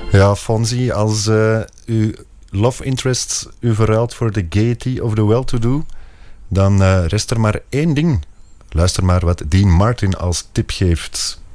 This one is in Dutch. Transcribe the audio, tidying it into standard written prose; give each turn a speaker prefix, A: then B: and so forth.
A: Ja, Fonzie, als uw love interest u verruilt voor de gaiety of the well-to-do, dan rest er maar één ding. Luister maar wat Dean Martin als tip geeft.